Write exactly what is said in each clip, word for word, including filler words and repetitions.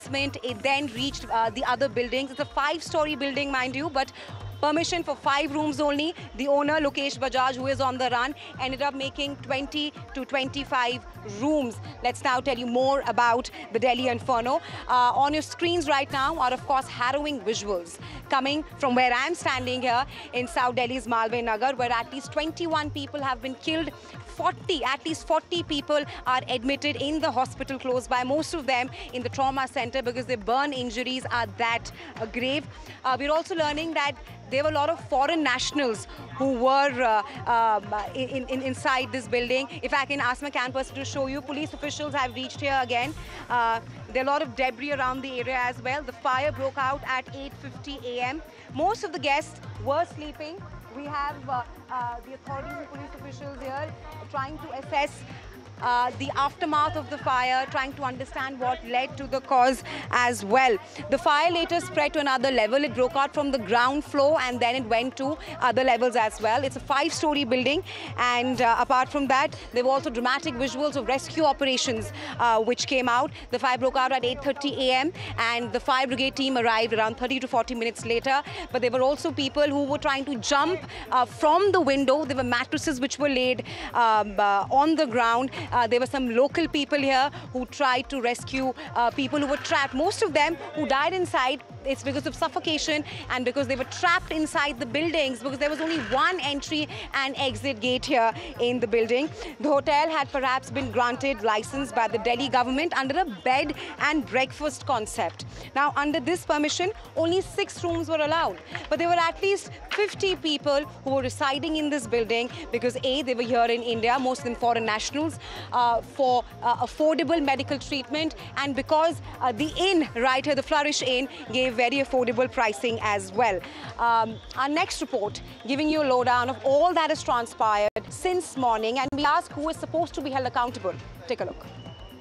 It then reached uh, the other buildings. It's a five-story building, mind you, but permission for five rooms only. The owner, Lokesh Bajaj, who is on the run, ended up making twenty to twenty-five rooms. Let's now tell you more about the Delhi Inferno. Uh, on your screens right now are, of course, harrowing visuals coming from where I'm standing here in South Delhi's Malviya Nagar, where at least twenty-one people have been killed. forty, at least forty people are admitted in the hospital close by, most of them in the trauma center because their burn injuries are that uh, grave. Uh, we're also learning that there were a lot of foreign nationals who were uh, um, in, in, inside this building. If I can ask my camp person to show you, police officials have reached here again. Uh, there are a lot of debris around the area as well. The fire broke out at eight fifty a m Most of the guests were sleeping. We have uh, uh, the authorities and police officials here trying to assess Uh, the aftermath of the fire, trying to understand what led to the cause as well. The fire later spread to another level. It broke out from the ground floor and then it went to other levels as well. It's a five-story building, and uh, apart from that, there were also dramatic visuals of rescue operations uh, which came out. The fire broke out at eight thirty a m and the fire brigade team arrived around thirty to forty minutes later. But there were also people who were trying to jump uh, from the window. There were mattresses which were laid um, uh, on the ground. Uh, there were some local people here who tried to rescue uh, people who were trapped. Most of them who died inside, it's because of suffocation and because they were trapped inside the buildings, because there was only one entry and exit gate here in the building. The hotel had perhaps been granted license by the Delhi government under a bed and breakfast concept. Now, under this permission, only six rooms were allowed. But there were at least fifty people who were residing in this building because A, they were here in India, most of them foreign nationals, uh, for uh, affordable medical treatment, and because uh, the inn right here, the Flourish Inn, gave very affordable pricing as well. Um, our next report giving you a lowdown of all that has transpired since morning, and we ask who is supposed to be held accountable. Take a look.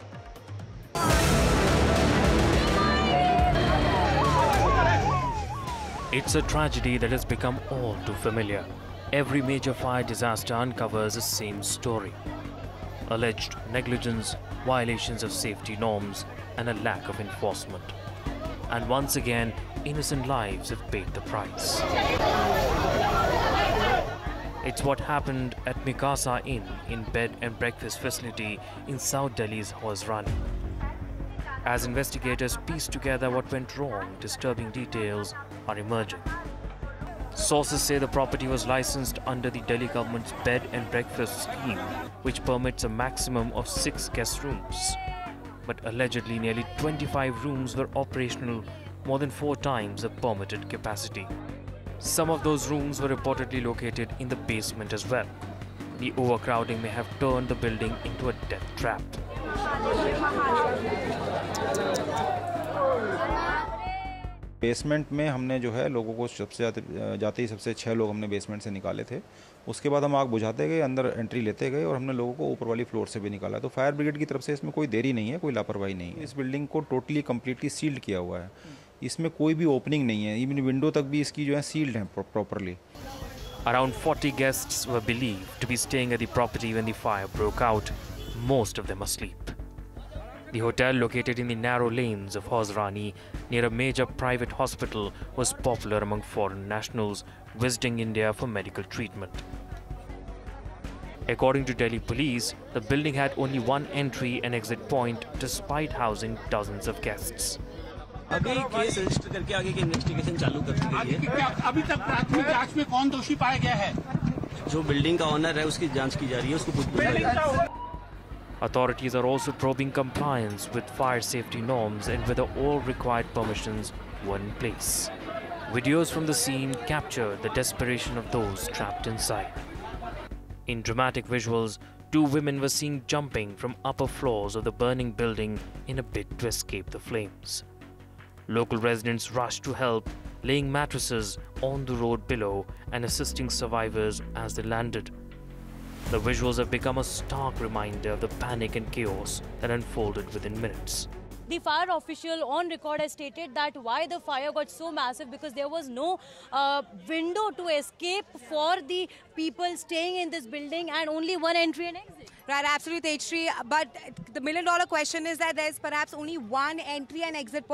It's a tragedy that has become all too familiar. Every major fire disaster uncovers the same story. Alleged negligence, violations of safety norms, and a lack of enforcement. And once again, innocent lives have paid the price. It's what happened at Mikasa Inn, in bed and breakfast facility in South Delhi's Hosrani. As investigators piece together what went wrong, disturbing details are emerging. Sources say the property was licensed under the Delhi government's bed and breakfast scheme, which permits a maximum of six guest rooms. But allegedly nearly twenty-five rooms were operational, more than four times the permitted capacity. Some of those rooms were reportedly located in the basement as well. The overcrowding may have turned the building into a death trap. Basement में हमने जो है लोगों को सबसे जाते जाते ही सबसे छः लोग हमने बेसमेंट से निकाले थे. उसके बाद हम आग बुझाते गए, अंदर एंट्री लेते गए और हमने लोगों को ऊपर वाली फ्लोर से भी निकाला. तो फायर ब्रिगेड की तरफ से इसमें कोई देरी नहीं है, कोई लापरवाही नहीं है. इस बिल्डिंग को टोटली कम्प्लीटली सील्ड किया हुआ है. इसमें कोई भी ओपनिंग नहीं है, इवन विंडो तक भी इसकी जो है सील्ड है properly. Around forty guests were believed to be staying at the property when the fire broke out, most of them asleep. The hotel, located in the narrow lanes of Hosrani near a major private hospital, was popular among foreign nationals visiting India for medical treatment. According to Delhi police, the building had only one entry and exit point despite housing dozens of guests. अभी case register करके आगे की investigation चालू कर दी गई है. अभी तक प्राथमिक जांच में कौन दोषी पाया गया है? जो बिल्डिंग का ऑनर है उसकी जांच की जा रही है, उसको पूछताछ कर रही है. Authorities are also probing compliance with fire safety norms and whether all required permissions were in place. Videos from the scene capture the desperation of those trapped inside. In dramatic visuals, two women were seen jumping from upper floors of the burning building in a bid to escape the flames. Local residents rushed to help, laying mattresses on the road below and assisting survivors as they landed. The visuals have become a stark reminder of the panic and chaos that unfolded within minutes. The fire official on record has stated that why the fire got so massive because there was no uh, window to escape for the people staying in this building and only one entry and exit. Right, absolutely, Tejshri. But the million dollar question is that there's perhaps only one entry and exit point.